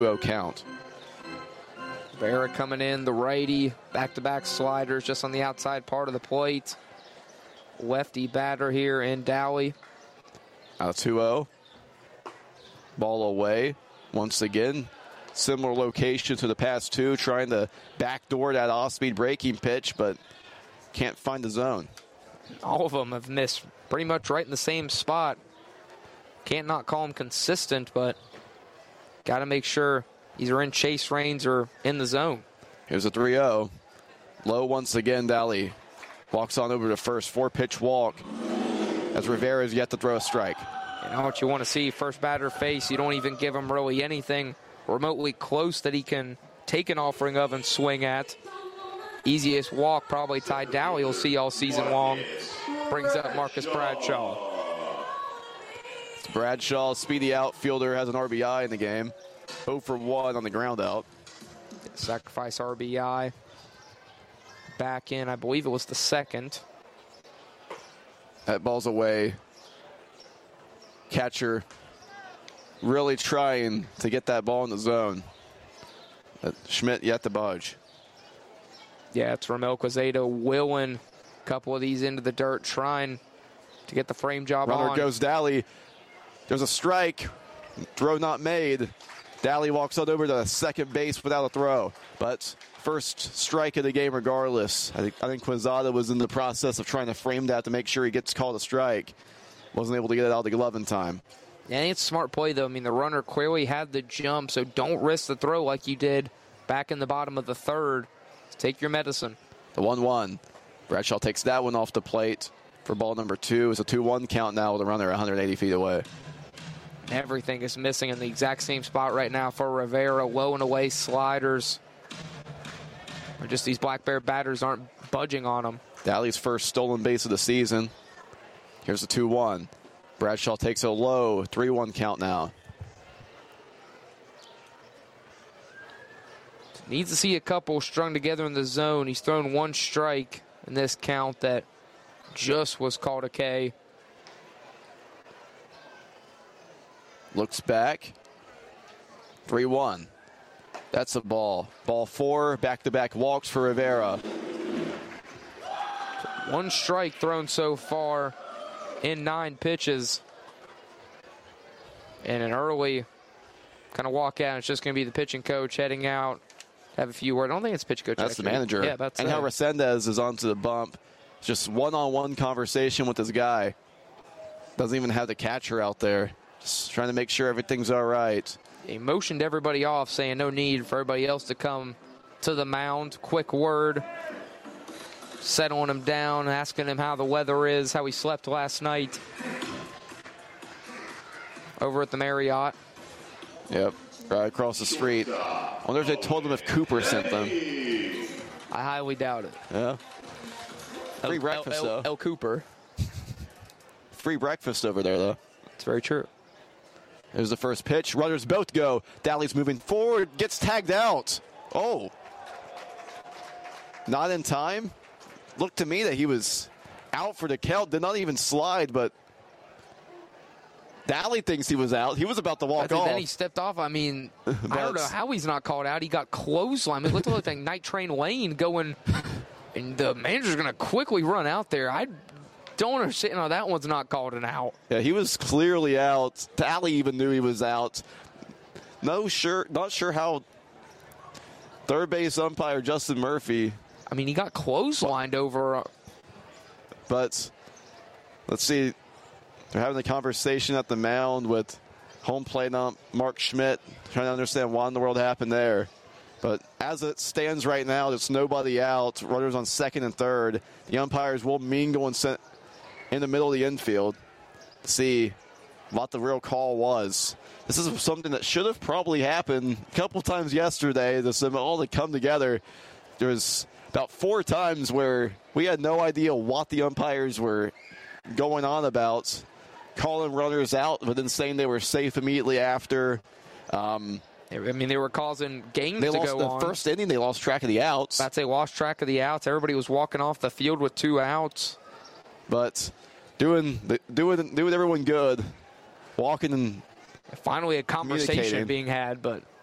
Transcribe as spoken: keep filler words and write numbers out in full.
oh count. Rivera coming in, the righty, back-to-back sliders just on the outside part of the plate. Lefty batter here in Dowley. Now two oh. Ball away once again. Similar location to the past two, trying to backdoor that off-speed breaking pitch, but can't find the zone. All of them have missed pretty much right in the same spot. Can't not call them consistent, but got to make sure either in chase reins or in the zone. Here's a three oh. Low once again, Dowley walks on over to first. Four-pitch walk as Rivera is yet to throw a strike. You know what you want to see, first batter face. You don't even give him really anything remotely close that he can take an offering of and swing at. Easiest walk probably Ty Dowley will see all season long. Brings up Marcus Bradshaw. Bradshaw, speedy outfielder, has an R B I in the game. oh for one on the ground out. Sacrifice R B I. Back in, I believe it was the second. That ball's away. Catcher really trying to get that ball in the zone. But Schmidt yet to budge. Yeah, it's Ramel Quezada willing a couple of these into the dirt, trying to get the frame job Runner on. Runner goes Dowley. There's a strike. Throw not made. Dowley walks on over to second base without a throw. But first strike of the game regardless. I think, I think Quezada was in the process of trying to frame that to make sure he gets called a strike. Wasn't able to get it out of the glove in time. Yeah, I think it's a smart play, though. I mean, the runner clearly had the jump, so don't risk the throw like you did back in the bottom of the third. Take your medicine. The one one. Bradshaw takes that one off the plate for ball number two. It's a two one count now with a runner one hundred eighty feet away. Everything is missing in the exact same spot right now for Rivera. Low and away sliders. Or just these Black Bear batters aren't budging on him. Dowley's first stolen base of the season. Here's the two one. Bradshaw takes a low. three one count now. Needs to see a couple strung together in the zone. He's thrown one strike in this count that just was called a K. Looks back. three one. That's a ball. Ball four. Back-to-back walks for Rivera. One strike thrown so far in nine pitches. And an early kind of walk out. It's just going to be the pitching coach heading out. Have a few words. I don't think it's pitch coach. That's actually. the manager. Yeah, that's and it. how Resendez is onto the bump. Just one-on-one conversation with this guy. Doesn't even have the catcher out there. Just trying to make sure everything's all right. He motioned everybody off, saying no need for everybody else to come to the mound. Quick word. Settling him down, asking him how the weather is, how he slept last night over at the Marriott. Yep, right across the street. I wonder if they told him if Cooper sent them. I highly doubt it. Yeah. Free El, breakfast, El, though. El, El Cooper. Free breakfast over there, though. It's very true. There's the first pitch. Runners both go. Dowley's moving forward. Gets tagged out. Oh. Not in time. Looked to me that he was out for the count. Did not even slide, but Dowley thinks he was out. He was about to walk I think off. Then he stepped off. I mean, I don't know how he's not called out. He got clothesline. It looked like Night Train Lane going, and the manager's going to quickly run out there. I don't understand how that one's not called an out. Yeah, he was clearly out. Dowley even knew he was out. No sure, not sure how third base umpire Justin Murphy. I mean, he got clotheslined over. Uh, but let's see. They're having a conversation at the mound with home plate ump Mark Schmidt, trying to understand why in the world happened there. But as it stands right now, there's nobody out. Runners on second and third. The umpires will mingle and sent in the middle of the infield to see what the real call was. This is something that should have probably happened a couple times yesterday. This all to come together. There was about four times where we had no idea what the umpires were going on about, calling runners out, but then saying they were safe immediately after. Um, I mean, they were causing games they to lost go the on. First inning, they lost track of the outs. I'd say lost track of the outs. Everybody was walking off the field with two outs. But doing doing doing everyone good, walking and finally a conversation being had, but